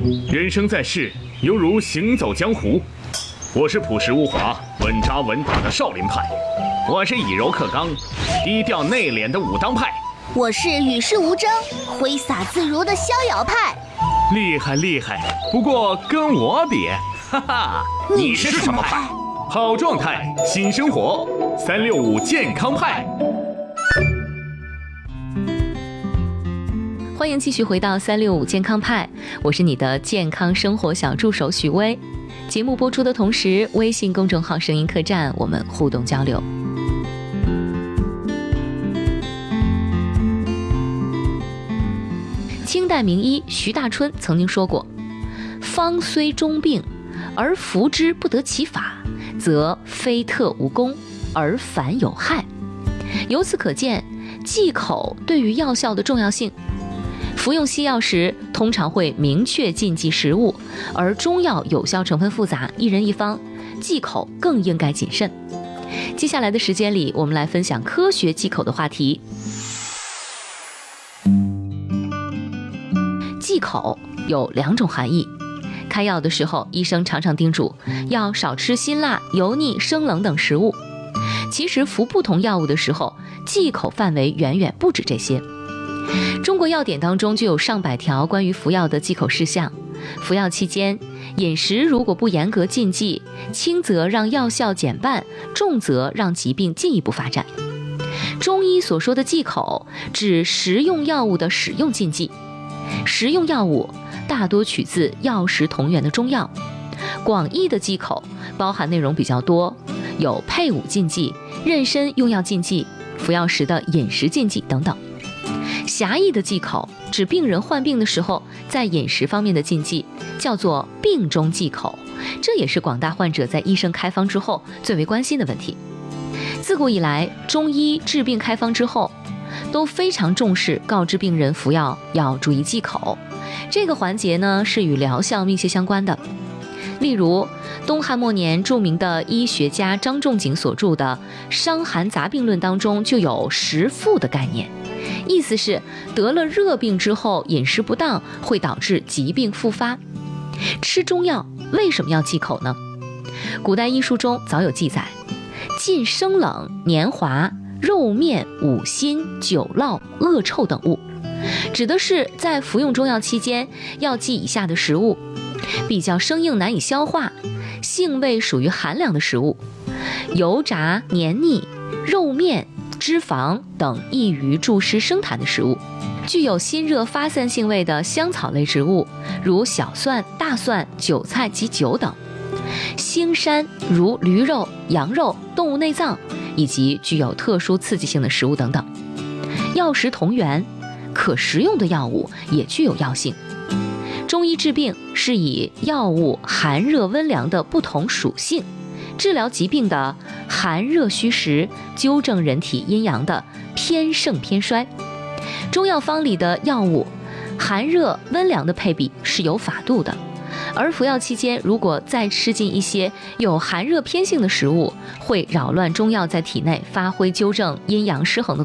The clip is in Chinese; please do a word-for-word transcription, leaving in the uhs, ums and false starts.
人生在世，犹如行走江湖。我是朴实无华、稳扎稳打的少林派，我是以柔克刚、低调内敛的武当派， 我是与世无争、挥洒自如的逍遥派。 厉害厉害，不过跟我比，哈哈， 你是什么派？ 好状态，新生活，三六五健康派。 欢迎继续回到三六五健康派，我是你的健康生活小助手许巍。节目播出的同时，微信公众号声音客栈我们互动交流。清代名医徐大春曾经说过，方虽中病，而服之不得其法，则非特无功，而反有害。由此可见，忌口对于药效的重要性。服用西药时通常会明确禁忌食物，而中药有效成分复杂，一人一方，忌口更应该谨慎。接下来的时间里，我们来分享科学忌口的话题。忌口有两种含义，开药的时候，医生常常叮嘱要少吃辛辣、油腻、生冷等食物。其实服不同药物的时候，忌口范围远远不止这些。中国药典当中就有上百条关于服药的忌口事项。服药期间，饮食如果不严格禁忌，轻则让药效减半，重则让疾病进一步发展。中医所说的忌口，指食用药物的使用禁忌。食用药物大多取自药食同源的中药。广义的忌口包含内容比较多，有配伍禁忌、妊娠用药禁忌、服药时的饮食禁忌等等。狭义的忌口指病人患病的时候在饮食方面的禁忌，叫做病中忌口，这也是广大患者在医生开方之后最为关心的问题。自古以来，中医治病开方之后都非常重视告知病人服药要注意忌口，这个环节呢是与疗效密切相关的。例如东汉末年著名的医学家张仲景所著的《伤寒杂病论》当中就有食复的概念，意思是得了热病之后饮食不当会导致疾病复发。吃中药为什么要忌口呢？古代医书中早有记载，禁生冷、黏滑、肉面、五辛、酒酪、恶臭等物，指的是在服用中药期间要忌以下的食物：比较生硬难以消化，性味属于寒凉的食物，油炸、黏腻、肉面、脂肪等易于助湿生痰的食物，具有辛热发散性味的香草类植物，如小蒜、大蒜、韭菜及酒等，腥膻如驴肉、羊肉、动物内脏，以及具有特殊刺激性的食物等等。药食同源，可食用的药物也具有药性。中医治病是以药物寒热温凉的不同属性，治疗疾病的寒热虚实，纠正人体阴阳的偏盛偏衰。中药方里的药物寒热温凉的配比是有法度的，而服药期间如果再吃进一些有寒热偏性的食物，会扰乱中药在体内发挥纠正阴阳失衡的